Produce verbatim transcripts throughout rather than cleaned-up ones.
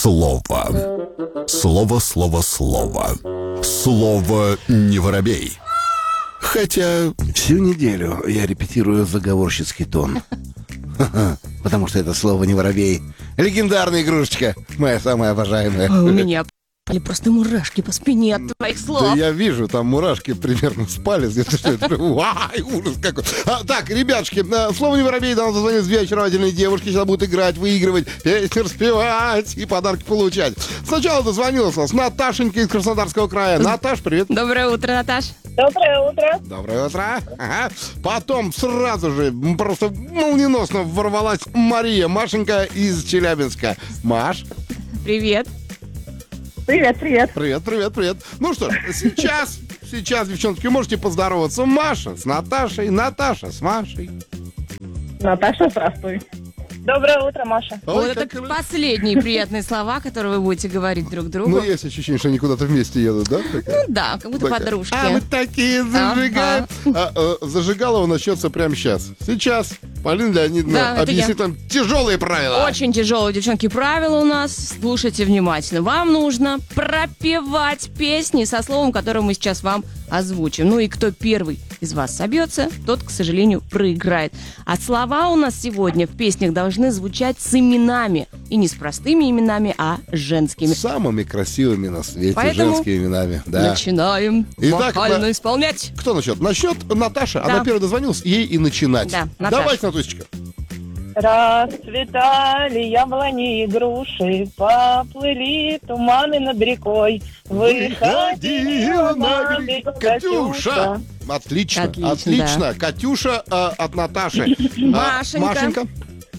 Слово. Слово, слово, слово. Слово не воробей. Хотя... Всю неделю я репетирую заговорщицкий тон. Потому что это слово не воробей. Легендарная игрушечка, моя самая обожаемая. У меня или просто мурашки по спине от твоих слов. Да я вижу, там мурашки примерно с палец. Ай, ужас какой. А, так, ребятушки, слово не воробей, нам зазвонят две очаровательные девушки. Сейчас будут играть, выигрывать, песни распевать и подарки получать. Сначала дозвонилась нас Наташенька из Краснодарского края. Наташ, привет. Доброе утро, Наташ. Доброе утро. Доброе утро. Ага. Потом сразу же просто молниеносно ворвалась Мария, Машенька из Челябинска. Маш. Привет. Привет, привет. Привет, привет, привет. Ну что ж, сейчас, сейчас, девчонки, можете поздороваться. Маша с Наташей, Наташа с Машей. Наташа, здравствуй. Доброе утро, Маша. Вот Ой, это как... последние приятные слова, которые вы будете говорить друг другу. Ну, есть ощущение, что они куда-то вместе едут, да? Ну да, как будто Такая. подружки. А мы такие зажигаем. Ага. А, а, зажигалово начнется прямо сейчас. Сейчас Полина Леонидовна Да, это объяснит я. нам тяжелые правила. Очень тяжелые, девчонки, правила у нас. Слушайте внимательно. Вам нужно пропевать песни со словом, которое мы сейчас вам озвучим. Ну и кто первый из вас собьется, тот, к сожалению, проиграет. А слова у нас сегодня в песнях должны звучать с именами. И не с простыми именами, а женскими. Самыми красивыми на свете Поэтому женскими именами. Да. Начинаем Итак, вокально на- исполнять. Кто начнет? Начнет Наташа. Да. Она первая дозвонилась, ей и начинать. Да, Наташа. Давайте, Натусечка. Расцветали яблони и груши, поплыли туманы над рекой. Выходила на берег Катюша. Отлично, Отлично, отлично. Катюша э, от Наташи. А, Машенька. Машенька.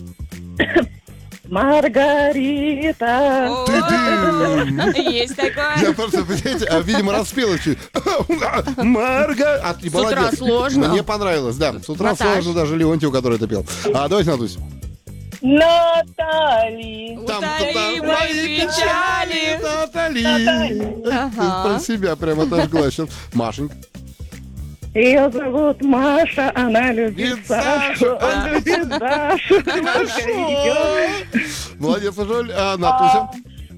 Маргарита. О, Ты-ты. Есть такое. Я просто, понимаете, а, видимо, распела чуть. Марга. А, ты С утра молодец. сложно. Мне понравилось, да. С утра Наташ. сложно даже Леонтьеву, который это пел. А, давайте, Натусь. Натали. Утоли мои печали. Натали. Натали. Ага. Про себя прямо отожгла сейчас. Машенька. Ее зовут Маша, она любит Любит Сашу. Сашу, он любит Дашу. Хорошо. Молодец, Жоль. А, Натуся.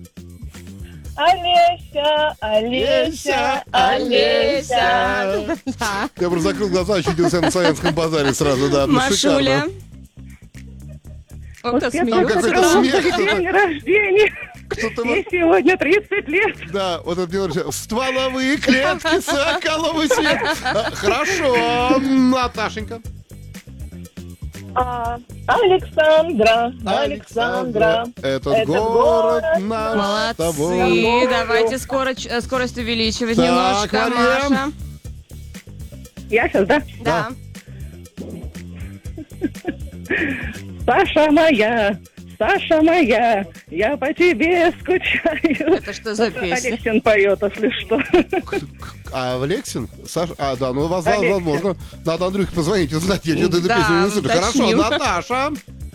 Олеся, Олеся, Олеся. Да. Я просто закрыл глаза, ощутился на Славянском базаре сразу, да. Ну, Машуля. шикарно. Вот-то Успех Там какой-то смеется. смех. День кто-то- рождения. Кто-то Ей сегодня тридцать лет. Да, вот это мне нравится. Стволовые клетки, соколовый свет. А, Хорошо, Наташенька. А, Александра, Александра. Этот Этот город город наш с тобой. Молодцы. Давайте скорость, э, скорость увеличивать Так, немножко, Мария. Маша. Я сейчас, да? Да. Саша моя, Саша моя, я по тебе скучаю. Это что за песня? Алексин поет, если что. А Алексин? Саша? А, да, ну вас Алексин. возможно. Надо Андрюхе позвонить, узнать, я что-то эту Да, песню не слышу. Хорошо, уточним. Наташа.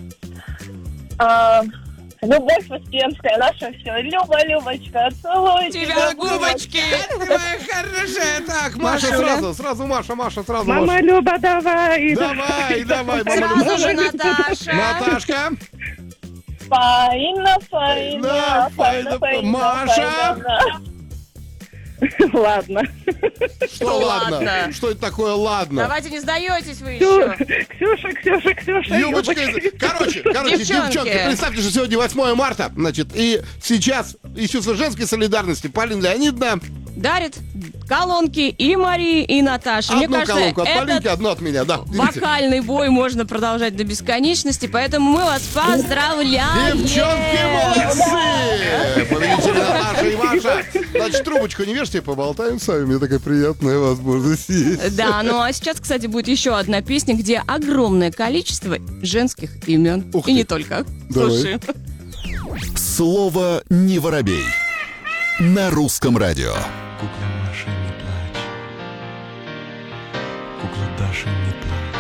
А, Любовь Успенская, наша все. Люба, Любочка, целую Тебя губочки. Моя хорошая. Так, Маша Машуля. сразу, сразу Маша, Маша, сразу Мама Маша. Люба, давай. Давай, давай, мама Сразу же Люба. Наташа. Наташка. Фаина, фаина, Да, фаина, фаина, фаина, Маша. фаина. Ладно. Что ладно? Ладно. Что это такое ладно? Давайте не сдаетесь вы Ксю- еще. Ксюша, Ксюша, Ксюша. Любочка, Любочка. короче, короче, Девчонки. девчонки, представьте, что сегодня восьмое марта, значит, и сейчас из чувства женской солидарности Полина Леонидовна Дарит колонки и Марии, и Наташе. Мне одну кажется, колонку от Полинки, этот одну от меня, да. видите? вокальный бой можно продолжать до бесконечности, поэтому мы вас поздравляем. Девчонки, молодцы! Победители Наташа и Маша. Значит, трубочку не вешайте, поболтаем с вами. Мне такая приятная возможность есть. Да, ну а сейчас, кстати, будет еще одна песня, где огромное количество женских имен. Ух И ты. не только. Давай. Слушай. Слово не воробей. На русском радио. Кукла Маша, не плачь. Кукла Даша, не плачь.